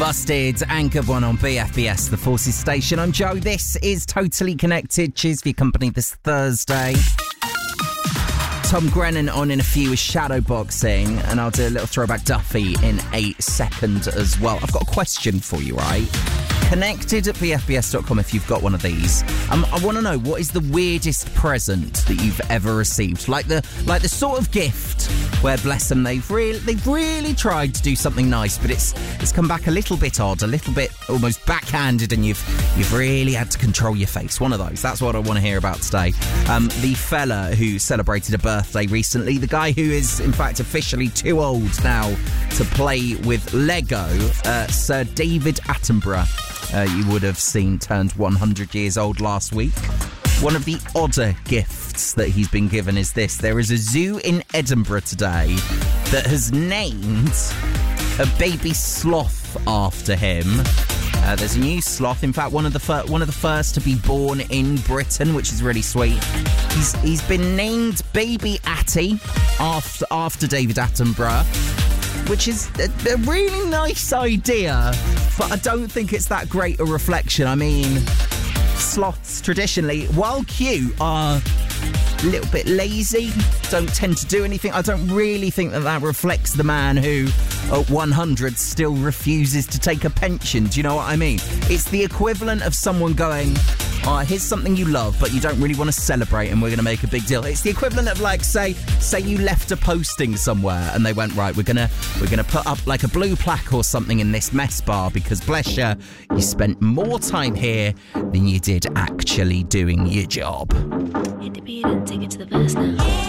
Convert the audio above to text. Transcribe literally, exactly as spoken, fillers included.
Busted and Good One on B F B S, the Forces station. I'm Joe. This is Totally Connected. Cheers for your company this Thursday. Tom Grennan on in a few with Shadowboxing, and I'll do a little throwback Duffy in a second as well. I've got a question for you, right? Connected at b f b s dot com if you've got one of these. Um, I want to know, what is the weirdest present that you've ever received? Like the like the sort of gift where, bless them, they've really they've really tried to do something nice, but it's it's come back a little bit odd, a little bit almost backhanded, and you've you've really had to control your face. One of those. That's what I want to hear about today. Um, the fella who celebrated a birthday recently, the guy who is in fact officially too old now to play with Lego, uh, Sir David Attenborough. Uh, you would have seen turned one hundred years old last week. One of the odder gifts that he's been given is this. There is a zoo in Edinburgh today that has named a baby sloth after him. Uh, there's a new sloth, in fact, one of the fir- one of the first to be born in Britain, which is really sweet. He's he's been named Baby Atty after after David Attenborough, which is a, a really nice idea, but I don't think it's that great a reflection. I mean, sloths traditionally, while cute, are a little bit lazy, don't tend to do anything. I don't really think that that reflects the man who, at one hundred, still refuses to take a pension. Do you know what I mean? It's the equivalent of someone going, oh, here's something you love, but you don't really want to celebrate, and we're going to make a big deal. It's the equivalent of, like, say, say you left a posting somewhere, and they went, right, we're gonna we're gonna put up like a blue plaque or something in this mess bar because, bless you, you spent more time here than you did actually doing your job. Hit the beat and take it to the verse now.